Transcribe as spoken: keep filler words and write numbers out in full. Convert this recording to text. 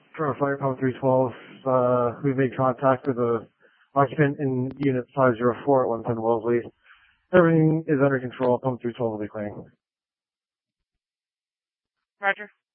For fire pump three twelve, uh, we made contact with a occupant in unit five zero four at one ten Wellesley. Everything is under control. Pump three twelve will be cleaning. Roger.